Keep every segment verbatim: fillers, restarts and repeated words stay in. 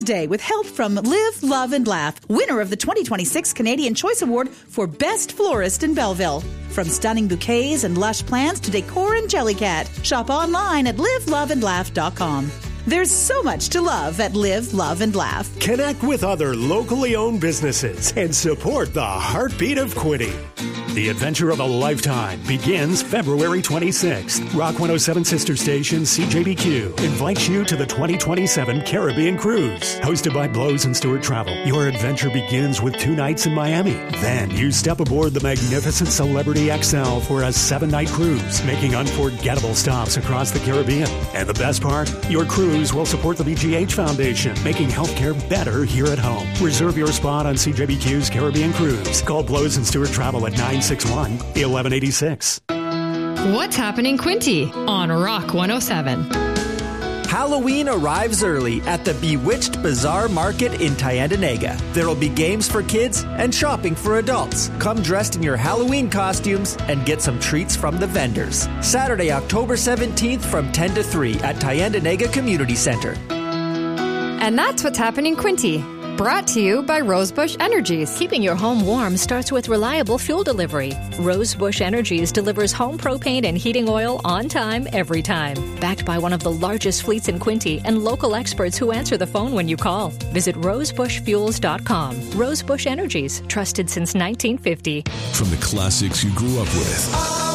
Day with help from Live, Love, and Laugh, winner of the twenty twenty-six Canadian Choice Award for Best Florist in Belleville. From stunning bouquets and lush plants to decor and Jellycat, shop online at live love and laugh dot com. There's so much to love at Live, Love, and Laugh. Connect with other locally owned businesses and support the heartbeat of Quinte. The adventure of a lifetime begins February twenty-sixth. Rock one oh seven sister station C J B Q invites you to the twenty twenty-seven Caribbean Cruise. Hosted by Blows and Stewart Travel, your adventure begins with two nights in Miami. Then you step aboard the magnificent Celebrity X L for a seven-night cruise, making unforgettable stops across the Caribbean. And the best part? Your cruise will support the B G H Foundation, making healthcare better here at home. Reserve your spot on C J B Q's Caribbean Cruise. Call Blows and Stewart Travel at nine six one, eleven eighty-six. What's happening, Quinte? On Rock one oh seven. Halloween arrives early at the Bewitched Bazaar Market in Tyendinaga. There will be games for kids and shopping for adults. Come dressed in your Halloween costumes and get some treats from the vendors. Saturday, October seventeenth from ten to three at Tyendinaga Community Centre. And that's what's happening, Quinte. Brought to you by Rosebush Energies. Keeping your home warm starts with reliable fuel delivery. Rosebush Energies delivers home propane and heating oil on time, every time. Backed by one of the largest fleets in Quinte and local experts who answer the phone when you call. Visit rosebush fuels dot com. Rosebush Energies, trusted since nineteen fifty. From the classics you grew up with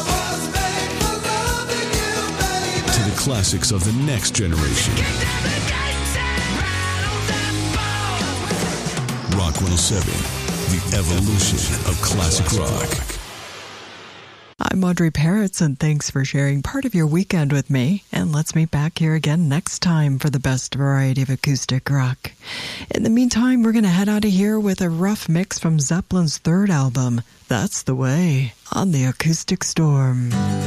to the classics of the next generation. Rock one oh seven, the evolution of classic rock. I'm Audrey Parrots, and thanks for sharing part of your weekend with me. And let's meet back here again next time for the best variety of acoustic rock. In the meantime, we're going to head out of here with a rough mix from Zeppelin's third album, That's the Way, on the Acoustic Storm.